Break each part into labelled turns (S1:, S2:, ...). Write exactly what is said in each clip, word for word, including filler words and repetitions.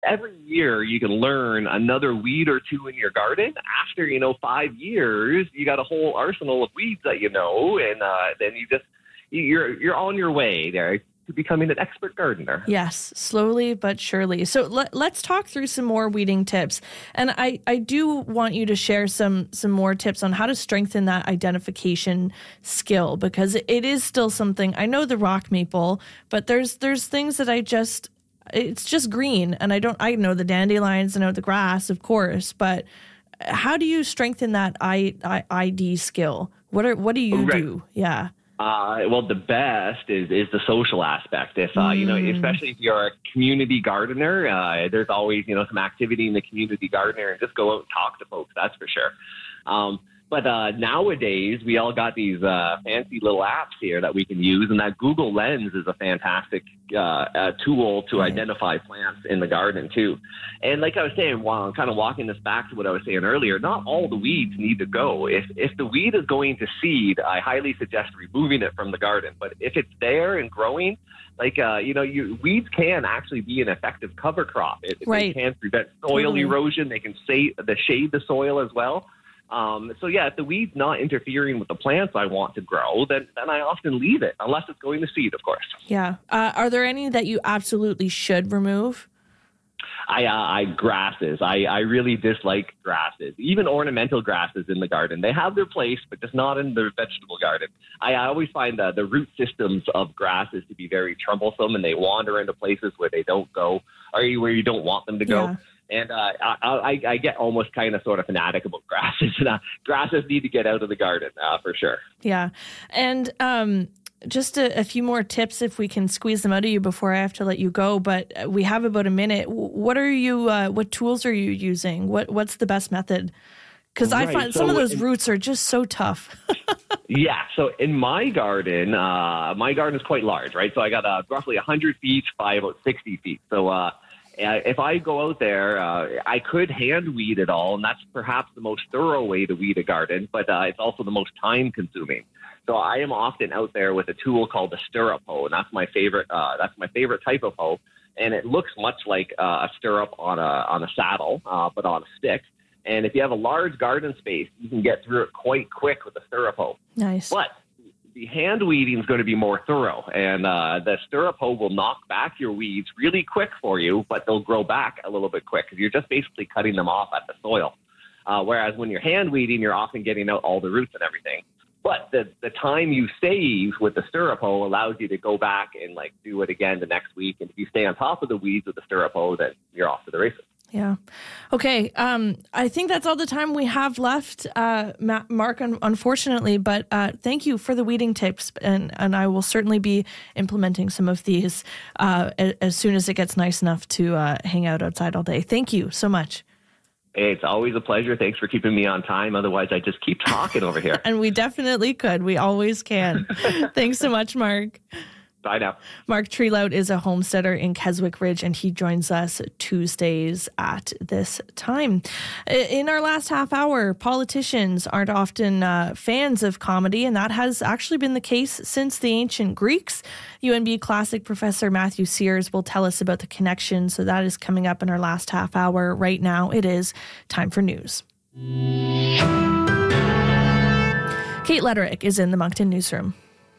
S1: every year you can learn another weed or two in your garden. After, you know, five years, you got a whole arsenal of weeds that you know, and uh, then you just, you're you're on your way there to becoming an expert gardener.
S2: Yes, slowly but surely. So let, let's talk through some more weeding tips. And I, I do want you to share some some more tips on how to strengthen that identification skill, because it is still something. I know the rock maple, but there's there's things that I just, it's just green. And I don't, I know the dandelions, I know the grass, of course, but how do you strengthen that I, I, I D skill? What are, what do you
S1: right.
S2: do? Yeah.
S1: Uh, well, the best is, is the social aspect. If, uh,
S2: Mm.
S1: you know, especially if you're a community gardener, uh, there's always, you know, some activity in the community gardener, and just go out and talk to folks. That's for sure. Um, But uh, nowadays, we all got these uh, fancy little apps here that we can use, and that Google Lens is a fantastic uh, uh, tool to
S2: Right.
S1: identify plants in the garden, too. And like I was saying, while I'm kind of walking this back to what I was saying earlier, not all the weeds need to go. If if the weed is going to seed, I highly suggest removing it from the garden. But if it's there and growing, like, uh, you know, you, weeds can actually be an effective cover crop. It,
S2: Right.
S1: They can prevent soil
S2: Totally.
S1: erosion. They can say, the shade the soil as well. Um, so, yeah, if the weed's not interfering with the plants I want to grow, then, then I often leave it, unless it's going to seed, of course.
S2: Yeah. Uh, are there any that you absolutely should remove?
S1: I, uh, I grasses. I, I really dislike grasses, even ornamental grasses in the garden. They have their place, but just not in the vegetable garden. I, I always find the, the root systems of grasses to be very troublesome, and they wander into places where they don't go, or where you don't want them to go.
S2: Yeah.
S1: And uh, I, I, I get almost kind of sort of fanatic about grasses. And, uh, grasses need to get out of the garden, uh, for sure.
S2: Yeah. And um, just a, a few more tips, if we can squeeze them out of you before I have to let you go. But we have about a minute. What are you, uh, what tools are you using? What What's the best method? Because I
S1: Right,
S2: find
S1: so
S2: some of those
S1: in-
S2: roots are just so tough.
S1: Yeah, so in my garden, uh, my garden is quite large, right? So I got uh, roughly one hundred feet by about sixty feet. So uh, uh, if I go out there, uh, I could hand weed it all, and that's perhaps the most thorough way to weed a garden, but uh, it's also the most time consuming. So I am often out there with a tool called the stirrup hoe, and that's my favorite. Uh, that's my favorite type of hoe, and it looks much like uh, a stirrup on a on a saddle, uh, but on a stick. And if you have a large garden space, you can get through it quite quick with a stirrup hoe.
S2: Nice.
S1: But the hand weeding is going to be more thorough, and uh, the stirrup hoe will knock back your weeds really quick for you, but they'll grow back a little bit quick because you're just basically cutting them off at the soil. Uh, whereas when you're hand weeding, you're often getting out all the roots and everything. But the, the time you save with the stirrup hoe allows you to go back and like do it again the next week. And if you stay on top of the weeds with the stirrup hoe, then you're off to the races.
S2: Yeah. Okay. Um, I think that's all the time we have left, uh, Ma- Mark, un- unfortunately, but uh, thank you for the weeding tips. And, and I will certainly be implementing some of these uh, as, as soon as it gets nice enough to uh, hang out outside all day. Thank you so much.
S1: It's always a pleasure. Thanks for keeping me on time. Otherwise, I just keep talking over here.
S2: And we definitely could. We always can. Thanks so much, Mark.
S1: Bye now.
S2: Mark Trelout is a homesteader in Keswick Ridge, and he joins us Tuesdays at this time. In our last half hour, politicians aren't often uh, fans of comedy, and that has actually been the case since the ancient Greeks. U N B Classic professor Matthew Sears will tell us about the connection, so that is coming up in our last half hour. Right now, it is time for news. Kate Lederick is in the Moncton newsroom.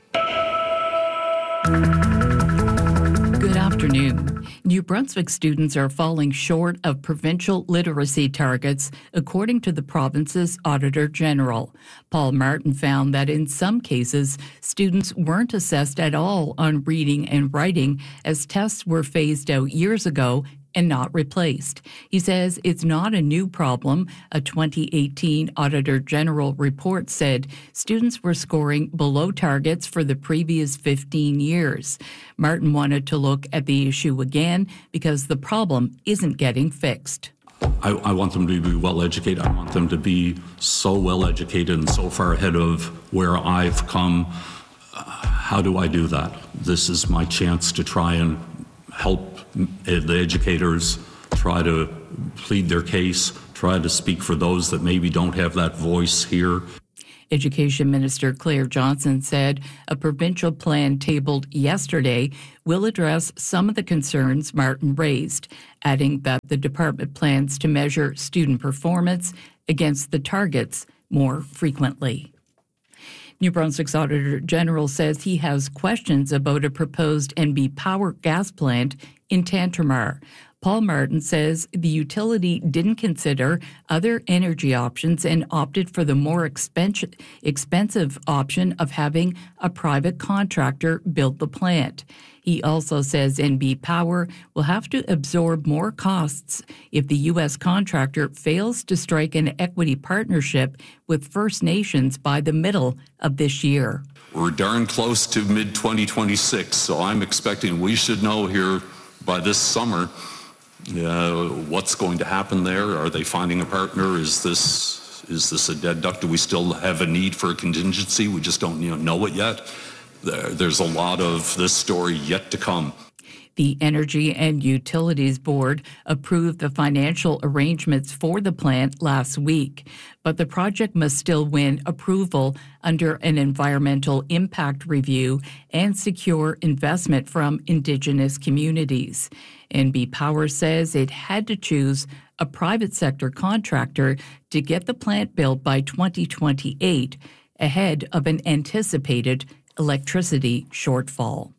S3: Good afternoon. New Brunswick students are falling short of provincial literacy targets, according to the province's Auditor General. Paul Martin found that in some cases, students weren't assessed at all on reading and writing, as tests were phased out years ago and not replaced. He says it's not a new problem. A twenty eighteen Auditor General report said students were scoring below targets for the previous fifteen years. Martin wanted to look at the issue again because the problem isn't getting fixed.
S4: I, I want them to be well educated. I want them to be so well educated and so far ahead of where I've come. Uh, how do I do that? This is my chance to try and help the educators try to plead their case, try to speak for those that maybe don't have that voice here.
S3: Education Minister Claire Johnson said a provincial plan tabled yesterday will address some of the concerns Martin raised, adding that the department plans to measure student performance against the targets more frequently. New Brunswick's Auditor General says he has questions about a proposed N B Power gas plant in Tantramar. Paul Martin says the utility didn't consider other energy options and opted for the more expensive, expensive option of having a private contractor build the plant. He also says N B Power will have to absorb more costs if the U S contractor fails to strike an equity partnership with First Nations by the middle of this year.
S4: We're darn close to mid twenty twenty-six, so I'm expecting we should know here by this summer Uh, what's going to happen there? Are they finding a partner? Is this is this a dead duck? Do we still have a need for a contingency? We just don't you know, know it yet. There, there's a lot of this story yet to come.
S3: The Energy and Utilities Board approved the financial arrangements for the plant last week, but the project must still win approval under an environmental impact review and secure investment from Indigenous communities. N B Power says it had to choose a private sector contractor to get the plant built by twenty twenty-eight, ahead of an anticipated electricity shortfall.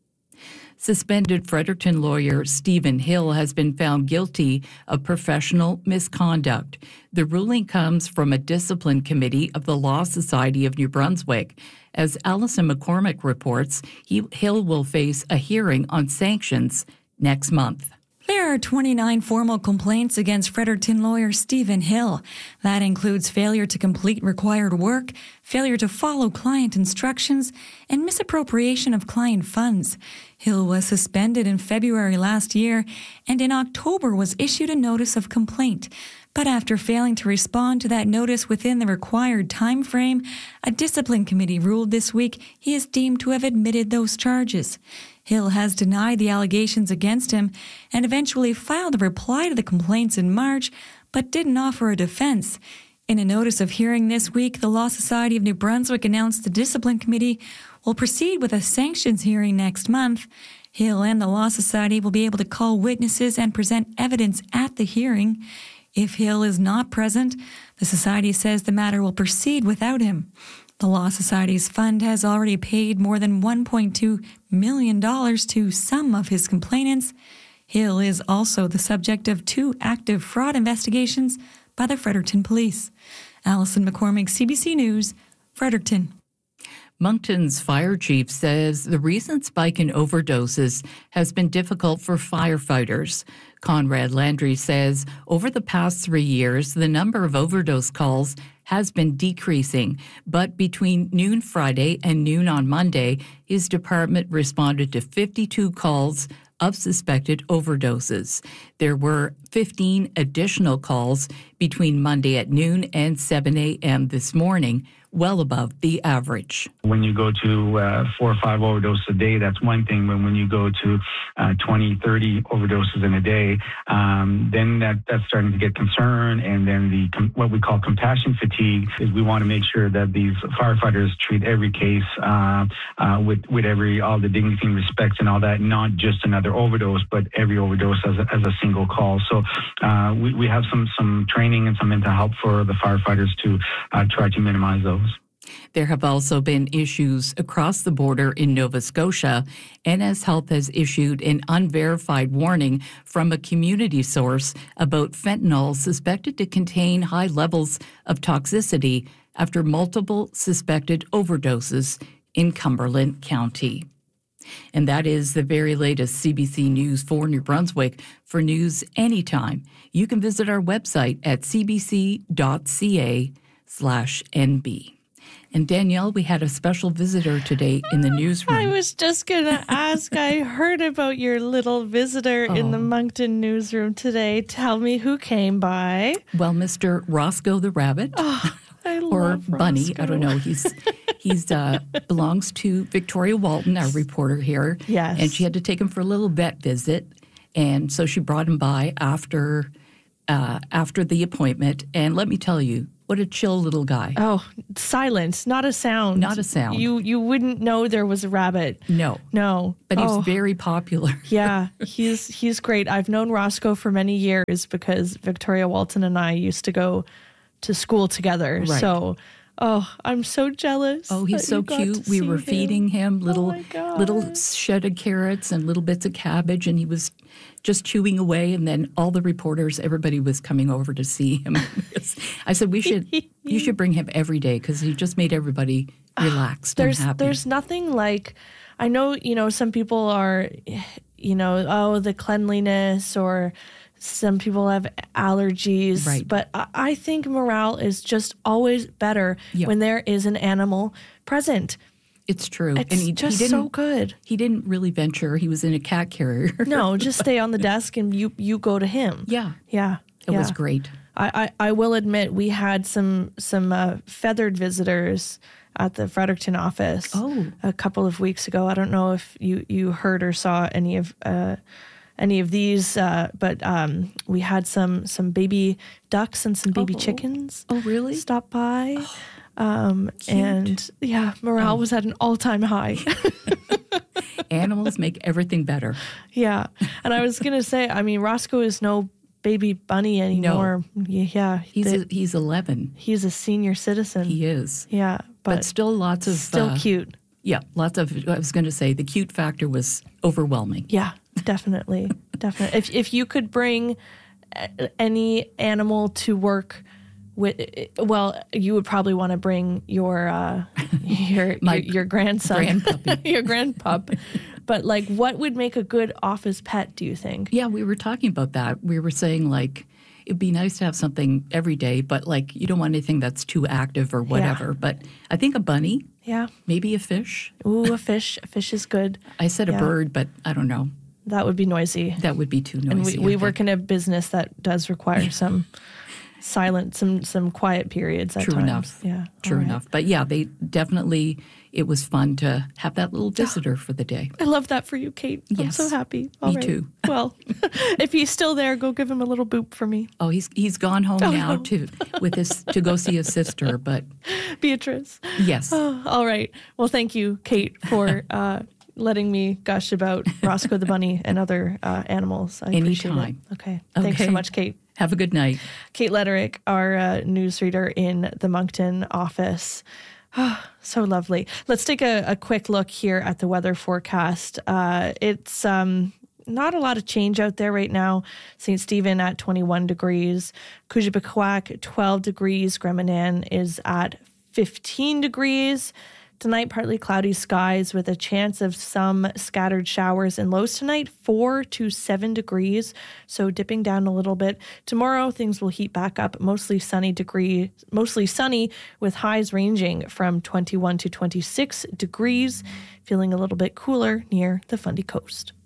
S3: Suspended Fredericton lawyer Stephen Hill has been found guilty of professional misconduct. The ruling comes from a discipline committee of the Law Society of New Brunswick. As Alison McCormick reports, he, Hill will face a hearing on sanctions next month.
S5: There are twenty-nine formal complaints against Fredericton lawyer Stephen Hill. That includes failure to complete required work, failure to follow client instructions, and misappropriation of client funds. Hill was suspended in February last year and in October was issued a notice of complaint. But after failing to respond to that notice within the required time frame, a discipline committee ruled this week he is deemed to have admitted those charges. Hill has denied the allegations against him and eventually filed a reply to the complaints in March, but didn't offer a defense. In a notice of hearing this week, the Law Society of New Brunswick announced the Discipline Committee will proceed with a sanctions hearing next month. Hill and the Law Society will be able to call witnesses and present evidence at the hearing. If Hill is not present, the Society says the matter will proceed without him. The Law Society's fund has already paid more than one point two million dollars to some of his complainants. Hill is also the subject of two active fraud investigations by the Fredericton Police. Alison McCormick, C B C News, Fredericton.
S3: Moncton's fire chief says the recent spike in overdoses has been difficult for firefighters. Conrad Landry says over the past three years, the number of overdose calls has been decreasing, but between noon Friday and noon on Monday, his department responded to fifty-two calls of suspected overdoses. There were fifteen additional calls between Monday at noon and seven a.m. this morning, well above the average.
S6: When you go to uh, four or five overdoses a day, that's one thing. But when you go to uh, twenty, thirty overdoses in a day, um, then that, that's starting to get concern. And then the com- what we call compassion fatigue is we want to make sure that these firefighters treat every case uh, uh, with with every all the dignity and respect and all that, not just another overdose, but every overdose as a, as a single call. So uh, we, we have some some training and some mental help for the firefighters to uh, try to minimize those.
S3: There have also been issues across the border in Nova Scotia. N S Health has issued an unverified warning from a community source about fentanyl suspected to contain high levels of toxicity after multiple suspected overdoses in Cumberland County. And that is the very latest C B C News for New Brunswick. For news anytime, you can visit our website at cbc.ca slash NB. And Danielle, we had a special visitor today in the newsroom.
S2: I was just going to ask. I heard about your little visitor oh. in the Moncton newsroom today. Tell me who came by.
S3: Well, Mister Roscoe the Rabbit.
S2: Oh, I
S3: or
S2: love
S3: Bunny.
S2: Roscoe.
S3: I don't know. He's he's uh, belongs to Victoria Walton, our reporter here.
S2: Yes.
S3: And she had to take him for a little vet visit. And so she brought him by after uh, after the appointment. And let me tell you, What a chill little guy.
S2: Oh, silence, not a sound.
S3: Not a sound.
S2: You you wouldn't know there was a rabbit.
S3: No.
S2: No.
S3: But he was
S2: Oh.
S3: very popular.
S2: Yeah, he's he's great. I've known Roscoe for many years because Victoria Walton and I used to go to school together.
S3: Right.
S2: So, oh, I'm so jealous.
S3: Oh, he's
S2: that
S3: so
S2: you got to
S3: cute. We
S2: see
S3: were
S2: him.
S3: feeding him little
S2: my God.
S3: little shredded carrots and little bits of cabbage, and he was just chewing away. And then all the reporters, everybody was coming over to see him. I said, we should, you should bring him every day because he just made everybody relaxed
S2: There's
S3: and happy.
S2: there's nothing like, I know, you know, some people are, you know, oh, the cleanliness, or some people have allergies.
S3: Right.
S2: But I, I think morale is just always better
S3: Yeah.
S2: when there is an animal present.
S3: It's true.
S2: It's
S3: and he,
S2: just
S3: he didn't,
S2: so good.
S3: He didn't really venture. He was in a cat carrier.
S2: No, just stay on the desk and you you go to him.
S3: Yeah.
S2: Yeah.
S3: It
S2: yeah.
S3: was great.
S2: I, I, I will admit we had some some uh, feathered visitors at the Fredericton office
S3: Oh.
S2: a couple of weeks ago. I don't know if you, you heard or saw any of uh, any of these, uh, but um, we had some some baby ducks and some baby
S3: Oh.
S2: chickens.
S3: Oh, really?
S2: Stop by. Um, and yeah, morale was at an all time high.
S3: Animals make everything better.
S2: Yeah. And I was going to say, I mean, Roscoe is no baby bunny anymore. Yeah.
S3: He's
S2: the-
S3: a, he's eleven.
S2: he's a senior citizen.
S3: He is.
S2: Yeah.
S3: But,
S2: But,
S3: still lots of
S2: still
S3: uh,
S2: cute.
S3: Yeah, lots of. I was going to say the cute factor was overwhelming.
S2: Yeah, definitely. definitely. If if you could bring a- any animal to work with, well, you would probably want to bring your uh, your,
S3: My
S2: your your grandson,
S3: grandpuppy.
S2: your grandpup. But like, what would make a good office pet? Do you think?
S3: Yeah, we were talking about that. We were saying like it'd be nice to have something every day, but like you don't want anything that's too active or whatever. But I think a bunny,
S2: Yeah.
S3: maybe a fish.
S2: Ooh, a fish. A fish is good.
S3: I said
S2: Yeah.
S3: a bird, but I don't know.
S2: That would be noisy.
S3: That would be too noisy.
S2: And we,
S3: I
S2: we
S3: think.
S2: work in a business that does require some silent, some some quiet periods at
S3: True
S2: times.
S3: enough.
S2: Yeah.
S3: True
S2: all right.
S3: enough. But yeah, they definitely. It was fun to have that little visitor for the day.
S2: I love that for you, Kate. I'm
S3: Yes.
S2: so happy. All
S3: Me
S2: right.
S3: too.
S2: Well, if he's still there, go give him a little boop for me.
S3: Oh, he's he's gone home
S2: Oh,
S3: now
S2: no.
S3: to with his to go see his sister. But
S2: Beatrice.
S3: yes,
S2: Oh, all right. Well, thank you, Kate, for uh, letting me gush about Roscoe the bunny and other uh, animals. I appreciate
S3: Anytime.
S2: it. Okay. Thanks
S3: Okay.
S2: so much, Kate.
S3: have a good night.
S2: Kate Letterick, our uh, newsreader in the Moncton office. So lovely. Let's take a, a quick look here at the weather forecast. Uh, it's um, not a lot of change out there right now. Saint Stephen at twenty-one degrees. Kujibakwak, twelve degrees. Greminan is at fifteen degrees. Tonight, partly cloudy skies with a chance of some scattered showers, and lows tonight, four to seven degrees, so dipping down a little bit. Tomorrow, things will heat back up, mostly sunny degree, mostly sunny with highs ranging from twenty-one to twenty-six degrees, feeling a little bit cooler near the Fundy Coast.